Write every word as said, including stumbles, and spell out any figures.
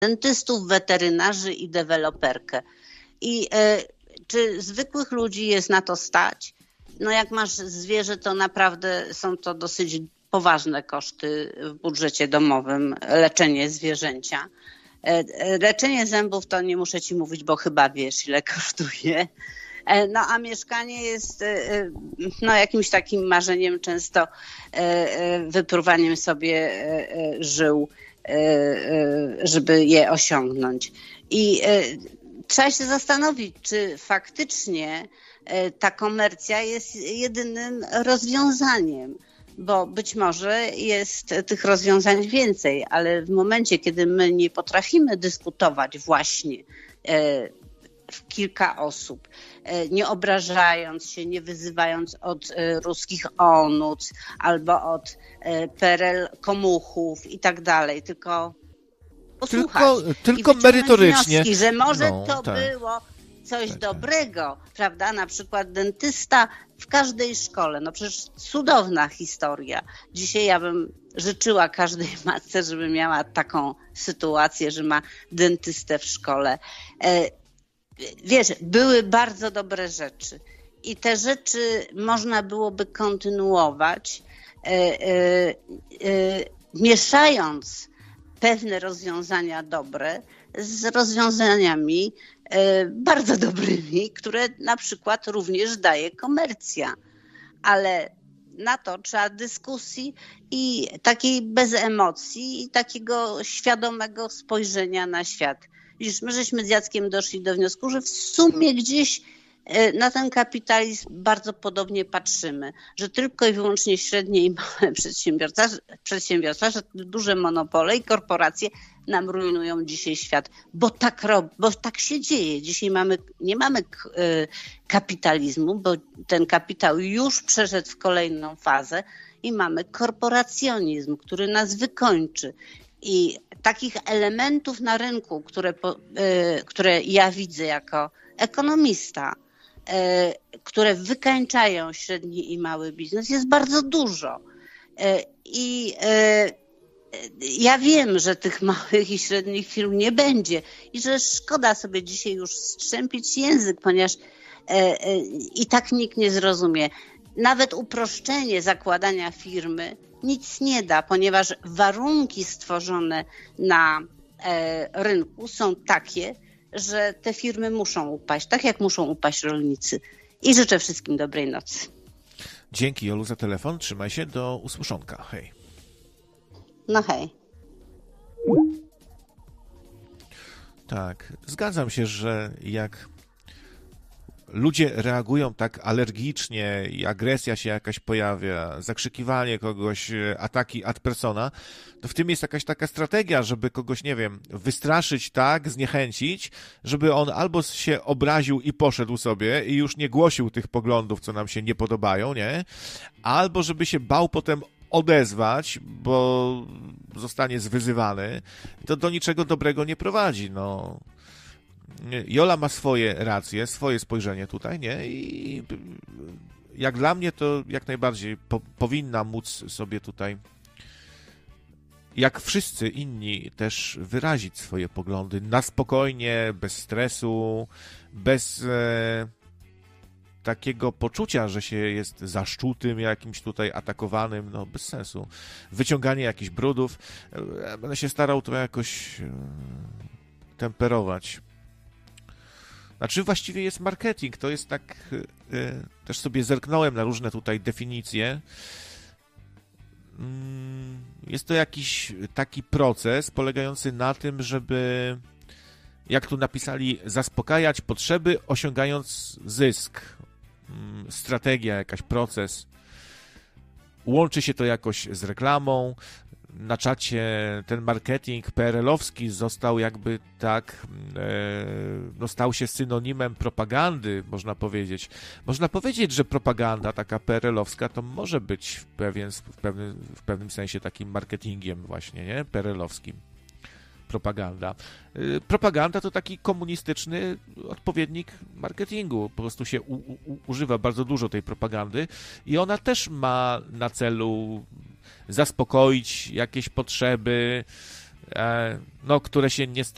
dentystów, weterynarzy i deweloperkę. I e, czy zwykłych ludzi jest na to stać? No jak masz zwierzę, to naprawdę są to dosyć poważne koszty w budżecie domowym, leczenie zwierzęcia. E, leczenie zębów to nie muszę ci mówić, bo chyba wiesz, ile kosztuje. E, no a mieszkanie jest e, no, jakimś takim marzeniem, często e, wypruwaniem sobie e, żył, żeby je osiągnąć. I trzeba się zastanowić, czy faktycznie ta komercja jest jedynym rozwiązaniem, bo być może jest tych rozwiązań więcej, ale w momencie, kiedy my nie potrafimy dyskutować właśnie w kilka osób, nie obrażając się, nie wyzywając od ruskich onuc albo od P R L komuchów i tak dalej, tylko posłuchać tylko, tylko i merytorycznie, wnioski, że może no, to tak. było coś tak, dobrego, tak. prawda? Na przykład dentysta w każdej szkole, no przecież cudowna historia. Dzisiaj ja bym życzyła każdej matce, żeby miała taką sytuację, że ma dentystę w szkole. Wiesz, były bardzo dobre rzeczy i te rzeczy można byłoby kontynuować, e, e, e, mieszając pewne rozwiązania dobre z rozwiązaniami e, bardzo dobrymi, które na przykład również daje komercja. Ale na to trzeba dyskusji i takiej bez emocji i takiego świadomego spojrzenia na świat. Widzisz, my żeśmy z Jackiem doszli do wniosku, że w sumie gdzieś na ten kapitalizm bardzo podobnie patrzymy, że tylko i wyłącznie średnie i małe przedsiębiorstwa, przedsiębiorstwa, że duże monopole i korporacje nam rujnują dzisiaj świat, bo tak rob, bo tak się dzieje. Dzisiaj mamy, nie mamy kapitalizmu, bo ten kapitał już przeszedł w kolejną fazę i mamy korporacjonizm, który nas wykończy. I takich elementów na rynku, które, które ja widzę jako ekonomista, które wykańczają średni i mały biznes, jest bardzo dużo. I ja wiem, że tych małych i średnich firm nie będzie i że szkoda sobie dzisiaj już strzępić język, ponieważ i tak nikt nie zrozumie. Nawet uproszczenie zakładania firmy nic nie da, ponieważ warunki stworzone na rynku są takie, że te firmy muszą upaść, tak jak muszą upaść rolnicy. I życzę wszystkim dobrej nocy. Dzięki, Jolu, za telefon. Trzymaj się, do usłyszonka. Hej. No hej. Tak, zgadzam się, że jak ludzie reagują tak alergicznie i agresja się jakaś pojawia, zakrzykiwanie kogoś, ataki ad persona, to w tym jest jakaś taka strategia, żeby kogoś, nie wiem, wystraszyć tak, zniechęcić, żeby on albo się obraził i poszedł sobie i już nie głosił tych poglądów, co nam się nie podobają, nie? Albo żeby się bał potem odezwać, bo zostanie zwyzywany, to do niczego dobrego nie prowadzi, no. Jola ma swoje racje, swoje spojrzenie tutaj, nie? I jak dla mnie to jak najbardziej po, powinna móc sobie tutaj, jak wszyscy inni, też wyrazić swoje poglądy na spokojnie, bez stresu, bez e, takiego poczucia, że się jest zaszczutym, jakimś tutaj atakowanym, no bez sensu. Wyciąganie jakichś brudów. E, będę się starał to jakoś e, temperować. Znaczy właściwie jest marketing, to jest tak, y, też sobie zerknąłem na różne tutaj definicje. Jest to jakiś taki proces polegający na tym, żeby, jak tu napisali, zaspokajać potrzeby, osiągając zysk. Strategia, jakaś proces. Łączy się to jakoś z reklamą. Na czacie ten marketing P R L-owski został jakby tak, no stał się synonimem propagandy, można powiedzieć. Można powiedzieć, że propaganda taka P R L-owska to może być w, pewien, w, pewnym, w pewnym sensie takim marketingiem właśnie, nie? P R L-owskim. Propaganda. Propaganda to taki komunistyczny odpowiednik marketingu. Po prostu się u, u, używa bardzo dużo tej propagandy i ona też ma na celu zaspokoić jakieś potrzeby, no, które się niestety